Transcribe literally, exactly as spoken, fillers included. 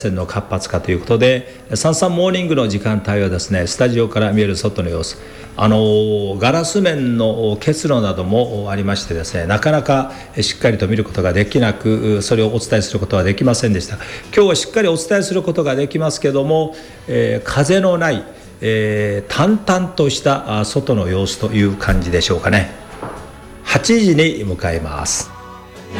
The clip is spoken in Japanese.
線の活発化ということで、サンサンモーニングの時間帯はですね、スタジオから見える外の様子、あのガラス面の結露などもありましてですね、なかなかしっかりと見ることができなく、それをお伝えすることはできませんでした。今日はしっかりお伝えすることができますけども、えー、風のない、えー、淡々とした外の様子という感じでしょうかね。はちじに向かいます。